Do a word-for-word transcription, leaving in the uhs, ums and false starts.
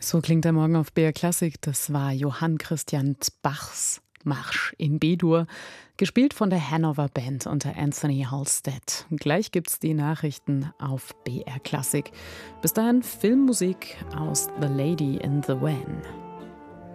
So klingt der Morgen auf B R Klassik. Das war Johann Christian Bachs Marsch in B-Dur, gespielt von der Hanover Band unter Anthony Halstead. Gleich gibt's die Nachrichten auf B R Klassik. Bis dahin Filmmusik aus The Lady in the Van.